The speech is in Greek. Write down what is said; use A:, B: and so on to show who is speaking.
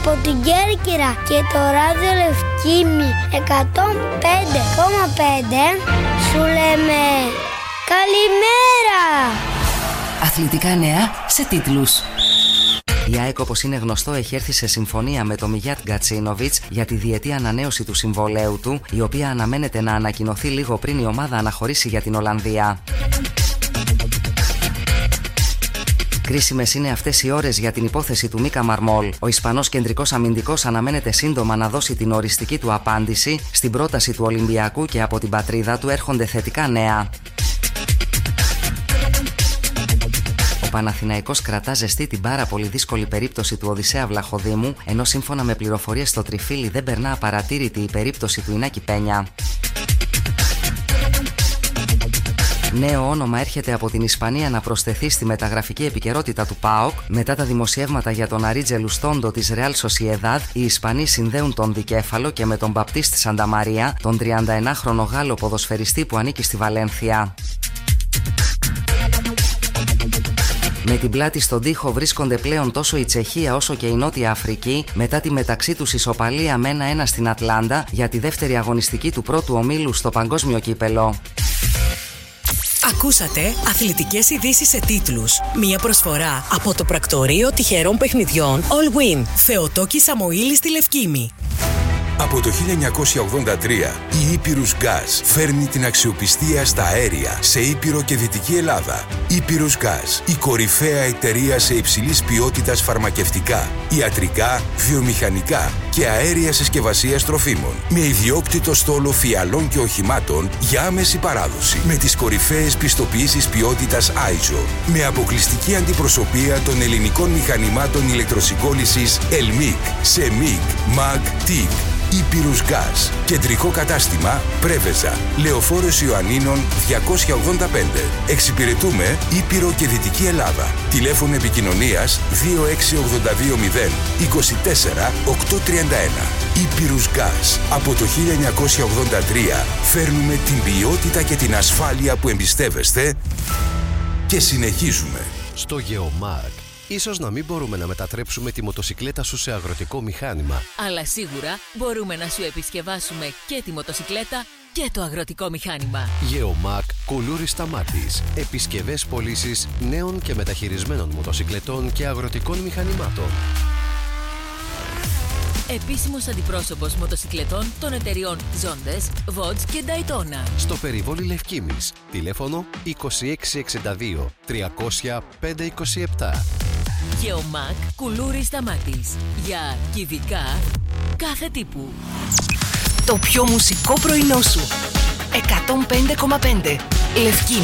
A: από την Κέρκυρα και το ράδιο Λευκήμη 105,5 σου λέμε καλημέρα.
B: Αθλητικά νέα σε τίτλους. Η ΑΕΚ, όπως είναι γνωστό, έχει έρθει σε συμφωνία με τον Μιγιάτ Γκατσίνοβιτς για τη διετή ανανέωση του συμβολαίου του, η οποία αναμένεται να ανακοινωθεί λίγο πριν η ομάδα αναχωρήσει για την Ολλανδία. Κρίσιμες είναι αυτές οι ώρες για την υπόθεση του Μίκα Μαρμόλ. Ο Ισπανός κεντρικός αμυντικός αναμένεται σύντομα να δώσει την οριστική του απάντηση στην πρόταση του Ολυμπιακού και από την πατρίδα του έρχονται θετικά νέα. Ο Παναθηναϊκός κρατά ζεστή την πάρα πολύ δύσκολη περίπτωση του Οδυσσέα Βλαχοδήμου, ενώ σύμφωνα με πληροφορίες στο Τριφύλι δεν περνά απαρατήρητη η περίπτωση του Ινάκη Πένια. Νέο όνομα έρχεται από την Ισπανία να προσθεθεί στη μεταγραφική επικαιρότητα του ΠΑΟΚ. Μετά τα δημοσιεύματα για τον Αρίτζε Λουστόντο της Ρεάλ Σοσιεδάδ, οι Ισπανοί συνδέουν τον δικέφαλο και με τον Μπαπτίστη Σανταμαρία, τον 31χρονο Γάλλο ποδοσφαιριστή που ανήκει στη Βαλένθια. Με την πλάτη στον τοίχο βρίσκονται πλέον τόσο η Τσεχία όσο και η Νότια Αφρική μετά τη μεταξύ τους ισοπαλία με 1-1 στην Ατλάντα για τη δεύτερη αγωνιστική του πρώτου ομίλου στο παγκόσμιο κύπελο.
C: Ακούσατε αθλητικές ειδήσεις σε τίτλους. Μία προσφορά από το πρακτορείο τυχερών παιχνιδιών All Win. Θεοτόκη Σαμοήλη στη Λευκήμη.
D: Από το 1983 η Ήπειρους Gas φέρνει την αξιοπιστία στα αέρια σε Ήπειρο και Δυτική Ελλάδα. Ήπειρους Gas, η κορυφαία εταιρεία σε υψηλής ποιότητας φαρμακευτικά, ιατρικά, βιομηχανικά και αέρια συσκευασίας τροφίμων. Με ιδιόκτητο στόλο φιαλών και οχημάτων για άμεση παράδοση. Με τις κορυφαίες πιστοποιήσεις ποιότητας ISO. Με αποκλειστική αντιπροσωπεία των ελληνικών μηχανημάτων ηλεκτροσυγκόλλησης ELMIC, SEMIC, MAG, TIC. Ήπειρους Gas. Κεντρικό κατάστημα Πρέβεζα. Λεωφόρος Ιωαννίνων 285. Εξυπηρετούμε Ήπειρο και Δυτική Ελλάδα. Τηλέφωνο επικοινωνίας 26820 24 831. Ήπειρους Gas. Από το 1983 φέρνουμε την ποιότητα και την ασφάλεια που εμπιστεύεστε και συνεχίζουμε.
E: Στο Geomark. Ίσως να μην μπορούμε να μετατρέψουμε τη μοτοσικλέτα σου σε αγροτικό μηχάνημα.
F: Αλλά σίγουρα μπορούμε να σου επισκευάσουμε και τη μοτοσικλέτα και το αγροτικό μηχάνημα.
E: Geomark Κουλούρης Σταμάτης. Επισκευές πωλήσεις νέων και μεταχειρισμένων μοτοσικλετών και αγροτικών μηχανημάτων.
F: Επίσημος αντιπρόσωπος μοτοσικλετών των εταιριών Zondes, Vodz και Daytona.
E: Στο περιβόλι Λευκήμης. Τηλέφωνο 2662 300 527.
F: Geomark Κουλούρης Σταμάτης. Για κυβικά κάθε τύπου.
C: Το πιο μουσικό πρωινό σου. 105,5 Λευκήμη.